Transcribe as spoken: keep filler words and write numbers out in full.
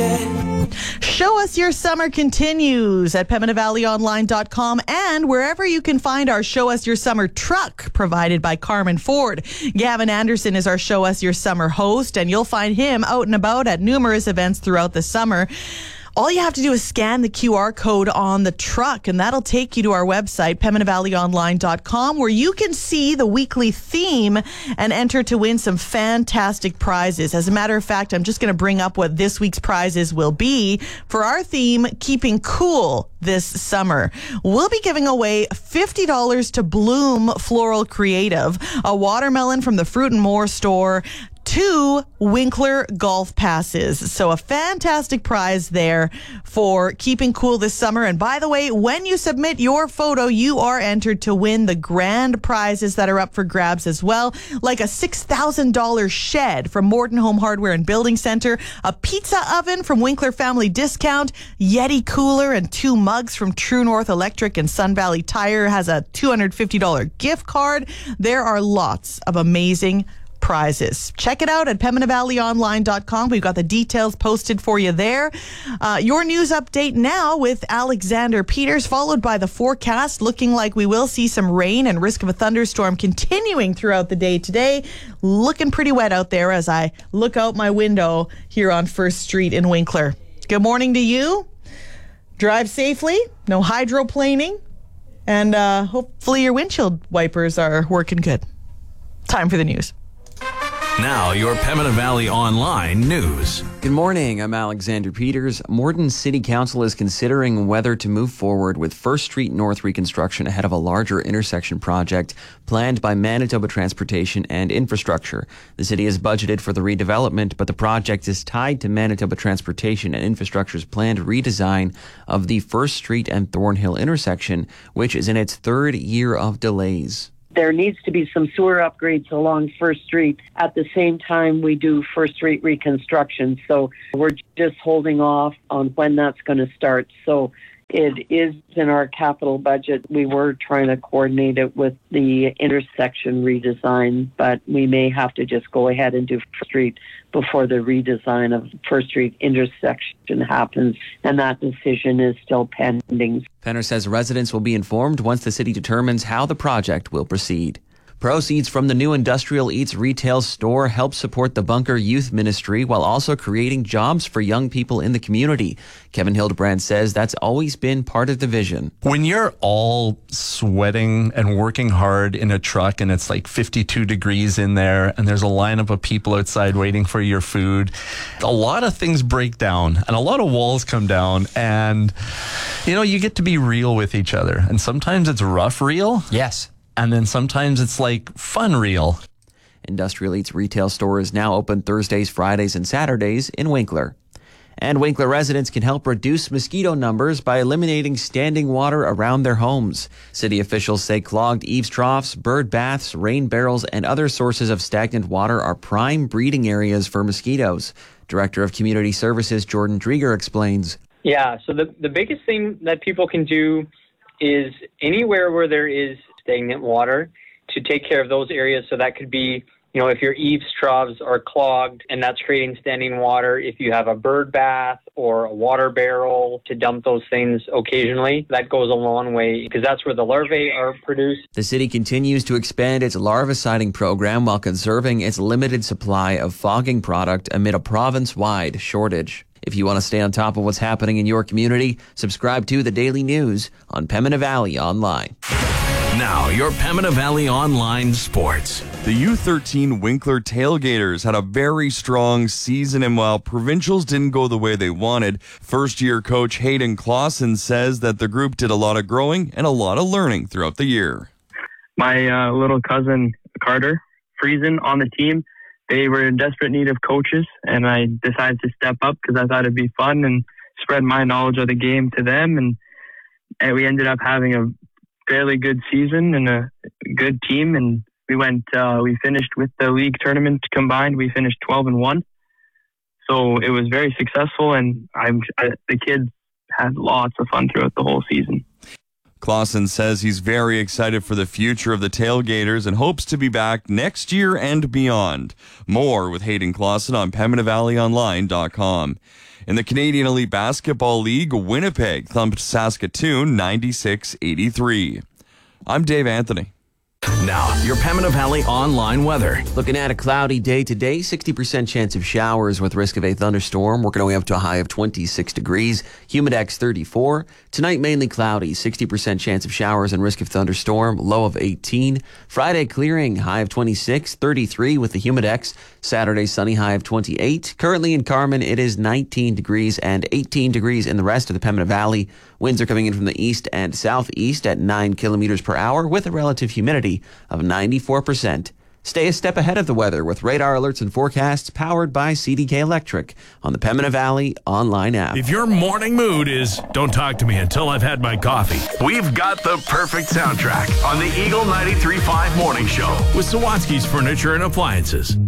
Show Us Your Summer continues at Pembina Valley Online dot com and wherever you can find our Show Us Your Summer truck provided by Carmen Ford. Gavin Anderson is our Show Us Your Summer host, and you'll find him out and about at numerous events throughout the summer. All you have to do is scan the Q R code on the truck, and that'll take you to our website, Pembina Valley Online dot com, where you can see the weekly theme and enter to win some fantastic prizes. As a matter of fact, I'm just going to bring up what this week's prizes will be for our theme, Keeping Cool this summer. We'll be giving away fifty dollars to Bloom Floral Creative, a watermelon from the Fruit and More store, two Winkler golf passes. So a fantastic prize there for keeping cool this summer. And by the way, when you submit your photo, you are entered to win the grand prizes that are up for grabs as well, like a six thousand dollars shed from Morton Home Hardware and Building Center, a pizza oven from Winkler Family Discount, Yeti cooler, and two mugs from True North Electric, and Sun Valley Tire has a two hundred fifty dollars gift card. There are lots of amazing prizes. Check it out at Pembina Valley Online dot com. We've got the details posted for you there. Uh, your news update now with Alexander Peters, followed by the forecast, looking like we will see some rain and risk of a thunderstorm continuing throughout the day today. Looking pretty wet out there as I look out my window here on First Street in Winkler. Good morning to you. Drive safely, no hydroplaning, and uh, hopefully your windshield wipers are working good. Time for the news. Now, your Pembina Valley Online news. Good morning. I'm Alexander Peters. Morton City Council is considering whether to move forward with First Street North reconstruction ahead of a larger intersection project planned by Manitoba Transportation and Infrastructure. The city has budgeted for the redevelopment, but the project is tied to Manitoba Transportation and Infrastructure's planned redesign of the First Street and Thornhill intersection, which is in its third year of delays. There needs to be some sewer upgrades along First Street at the same time we do First Street reconstruction. So we're just holding off on when that's going to start. So it is in our capital budget. We were trying to coordinate it with the intersection redesign, but we may have to just go ahead and do First Street before the redesign of First Street intersection happens, and that decision is still pending. Penner says residents will be informed once the city determines how the project will proceed. Proceeds from the new Industrial Eats retail store help support the Bunker Youth Ministry while also creating jobs for young people in the community. Kevin Hildebrand says that's always been part of the vision. When you're all sweating and working hard in a truck and it's like fifty-two degrees in there and there's a lineup of people outside waiting for your food, a lot of things break down and a lot of walls come down, and you know, you get to be real with each other, and sometimes it's rough real. Yes. And then sometimes it's like fun real. Industrial Eats retail store is now open Thursdays, Fridays, and Saturdays in Winkler. And Winkler residents can help reduce mosquito numbers by eliminating standing water around their homes. City officials say clogged eaves troughs, bird baths, rain barrels, and other sources of stagnant water are prime breeding areas for mosquitoes. Director of Community Services Jordan Drieger explains. Yeah, so the, the biggest thing that people can do is anywhere where there is stagnant water to take care of those areas. So that could be, you know, if your eaves troughs are clogged and that's creating standing water, if you have a bird bath or a water barrel to dump those things occasionally, that goes a long way because that's where the larvae are produced. The city continues to expand its larviciding program while conserving its limited supply of fogging product amid a province-wide shortage. If you want to stay on top of what's happening in your community, subscribe to The Daily News on Pembina Valley Online. Now, your Pembina Valley Online sports. The U thirteen Winkler Tailgaters had a very strong season, and while provincials didn't go the way they wanted, first-year coach Hayden Clausen says that the group did a lot of growing and a lot of learning throughout the year. My uh, little cousin, Carter Friesen, on the team, they were in desperate need of coaches, and I decided to step up because I thought it'd be fun and spread my knowledge of the game to them, and, and we ended up having a fairly good season and a good team, and we went uh we finished with the league tournament combined, we finished twelve and one, so it was very successful, and I'm I, the kids had lots of fun throughout the whole season. Clausen says he's very excited for the future of the Tailgaters and hopes to be back next year and beyond. More with Hayden Clausen on Pembina Valley Online dot com. In the Canadian Elite Basketball League, Winnipeg thumped Saskatoon ninety-six eighty-three. I'm Dave Anthony. Now, your Pembina Valley online weather. Looking at a cloudy day today, sixty percent chance of showers with risk of a thunderstorm. Working our way up to a high of twenty-six degrees. Humidex thirty-four. Tonight, mainly cloudy, sixty percent chance of showers and risk of thunderstorm. Low of eighteen. Friday, clearing, high of twenty-six, thirty-three with the Humidex. Saturday, sunny, high of twenty-eight. Currently in Carman, it is nineteen degrees and eighteen degrees in the rest of the Pembina Valley. Winds are coming in from the east and southeast at nine kilometers per hour with a relative humidity of ninety-four percent. Stay a step ahead of the weather with radar alerts and forecasts powered by C D K Electric on the Pembina Valley online app. If your morning mood is, don't talk to me until I've had my coffee, we've got the perfect soundtrack on the Eagle ninety-three point five Morning Show with Sawatsky's Furniture and Appliances.